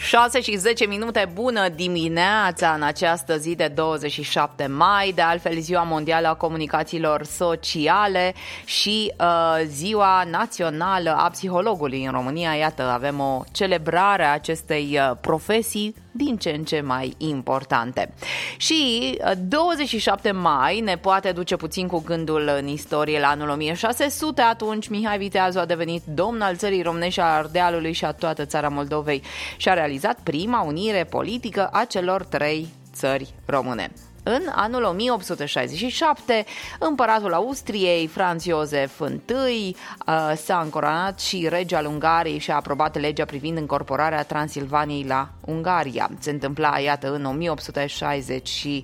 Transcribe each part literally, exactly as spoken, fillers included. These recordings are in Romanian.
șase și zece minute, bună dimineața în această zi de douăzeci și șapte mai, de altfel Ziua Mondială a Comunicațiilor Sociale și uh, Ziua Națională a Psihologului în România. Iată, avem o celebrare a acestei uh, profesii din ce în ce mai importante. Și douăzeci și șapte mai ne poate duce puțin cu gândul în istorie la anul o mie șase sute. Atunci Mihai Viteazu a devenit domn al țării românești, a Ardealului și a toată țara Moldovei și a realizat prima unire politică a celor trei țări române. În anul o mie opt sute șaizeci și șapte, împăratul Austriei, Franz Josef I, s-a încoronat și rege al Ungariei și a aprobat legea privind încorporarea Transilvaniei la Ungaria. Se întâmpla, iată, în o mie opt sute șaizeci și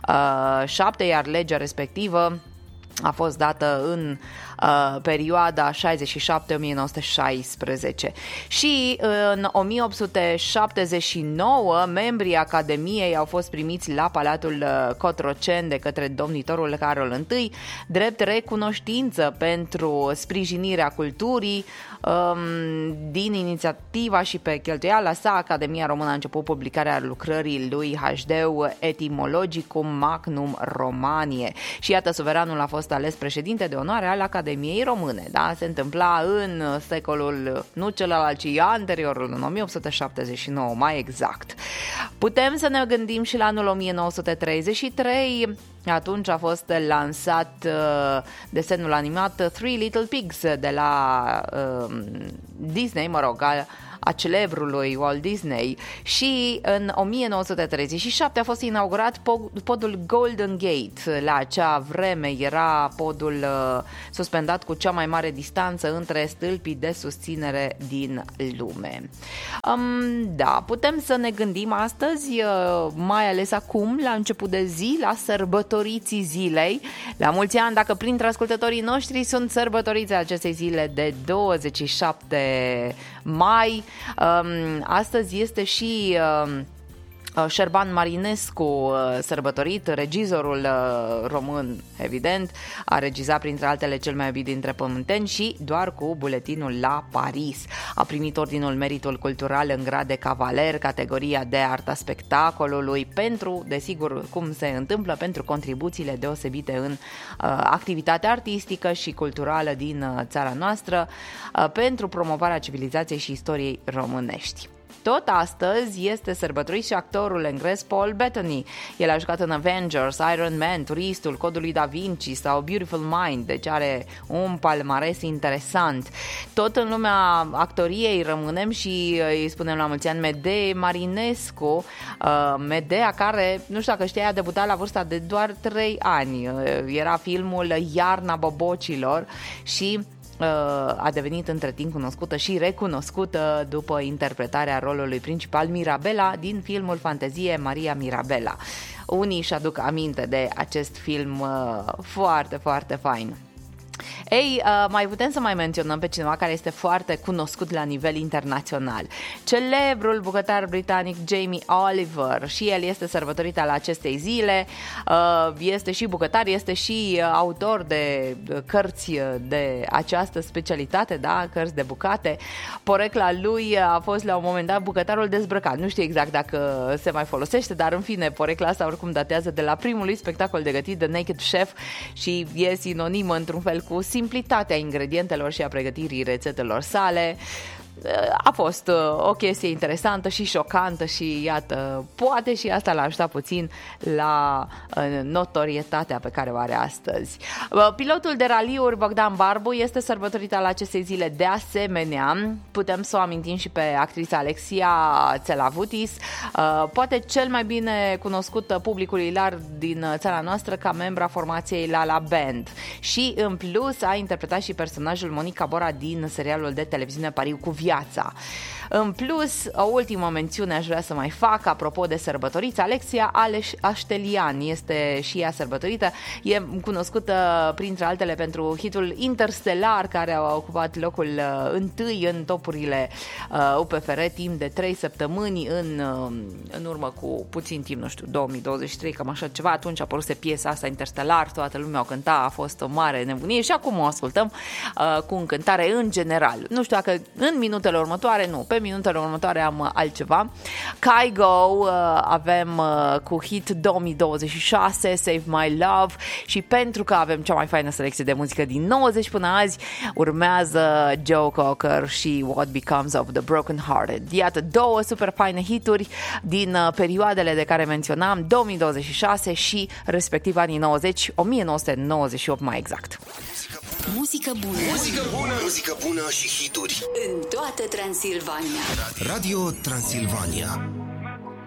șapte, iar legea respectivă a fost dată în uh, perioada șaizeci și șapte - o mie nouă sute șaisprezece. Și în o mie opt sute șaptezeci și nouă, membrii Academiei au fost primiți la Palatul Cotroceni de către domnitorul Carol I, drept recunoștință pentru sprijinirea culturii. Um, din inițiativa și pe cheltuiala sa, Academia Română a început publicarea lucrării lui Hașdeu Etymologicum Magnum Romaniae. Și iată, suveranul a fost ales președinte de onoare al Academiei Române. Da? Se întâmpla în secolul, nu celălalt, ci anteriorul, în o mie opt sute șaptezeci și nouă, mai exact. Putem să ne gândim și la anul o mie nouă sute treizeci și trei. Atunci a fost lansat uh, desenul animat Three Little Pigs de la uh, Disney, mă rog, a, a celebrului Walt Disney, și în o mie nouă sute treizeci și șapte a fost inaugurat podul Golden Gate. La acea vreme era podul uh, suspendat cu cea mai mare distanță între stâlpii de susținere din lume. Um, da, putem să ne gândim astăzi, uh, mai ales acum, la început de zi, la sărbătoriții zilei. La mulți ani, dacă printre ascultătorii noștri sunt sărbătoriți acestei zile de douăzeci și șapte mai. Um, astăzi este și um, Șerban Marinescu sărbătorit, regizorul român, evident, a regizat printre altele Cel mai iubit dintre pământeni și Doar cu buletinul la Paris. A primit Ordinul Meritul Cultural în grad de cavaler, categoria de arta spectacolului, pentru, desigur, cum se întâmplă, pentru contribuțiile deosebite în uh, activitatea artistică și culturală din uh, țara noastră, uh, pentru promovarea civilizației și istoriei românești. Tot astăzi este sărbătorit și actorul englez Paul Bettany. El a jucat în Avengers, Iron Man, Turistul, Codul lui Da Vinci sau Beautiful Mind, deci are un palmares interesant. Tot în lumea actoriei rămânem și îi spunem la mulți ani Medea Marinescu, Medea care, nu știu dacă știai, a debutat la vârsta de doar trei ani. Era filmul Iarna Bobocilor și a devenit între timp cunoscută și recunoscută după interpretarea rolului principal Mirabela din filmul fantezie Maria Mirabela. Unii își aduc aminte de acest film foarte, foarte fain. Ei, uh, mai putem să mai menționăm pe cineva care este foarte cunoscut la nivel internațional. Celebrul bucătar britanic Jamie Oliver, și el este sărbătorit al acestei zile, uh, este și bucătar, este și uh, autor de uh, cărți de această specialitate, da, cărți de bucate. Porecla lui a fost la un moment dat bucătarul dezbrăcat. Nu știu exact dacă se mai folosește, dar în fine, porecla asta oricum datează de la primul lui spectacol de gătit, The Naked Chef, și e sinonimă într-un fel cu simplitatea ingredientelor și a pregătirii rețetelor sale. A fost o chestie interesantă și șocantă și iată, poate și asta l-a ajutat puțin la notorietatea pe care o are astăzi. Pilotul de raliuri Bogdan Barbu este sărbătorit la acestei zile de asemenea. Putem să o amintim și pe actrița Alexia Tselavutis, poate cel mai bine cunoscută publicului larg din țara noastră ca membra formației La La Band, și în plus a interpretat și personajul Monica Bora din serialul de televiziune Pariu cu viața. În plus, o ultimă mențiune aș vrea să mai fac apropo de sărbătoriți. Alexia Aștelian este și ea sărbătorită. E cunoscută printre altele pentru hitul Interstellar, care a ocupat locul uh, întâi în topurile uh, U P F R timp de trei săptămâni în, uh, în urmă cu puțin timp, nu știu, două mii douăzeci și trei, cam așa ceva. Atunci a apărut piesa asta Interstellar, toată lumea o cânta, a fost o mare nebunie și acum o ascultăm uh, cu încântare în general. Nu știu dacă în minut minutele următoare, nu, pe minutele următoare am altceva. Kygo avem cu hit două mii douăzeci și șase, Save My Love, și pentru că avem cea mai faină selecție de muzică din nouăzeci până azi, urmează Joe Cocker și What Becomes of the Broken Hearted. Iată două super faine hituri din perioadele de care menționam, două mii douăzeci și șase și respectiv anii nouăzeci, o mie nouă sute nouăzeci și opt mai exact. Muzică bună. Muzică bună, muzică bună și hituri în toată Transilvania. Radio Transilvania.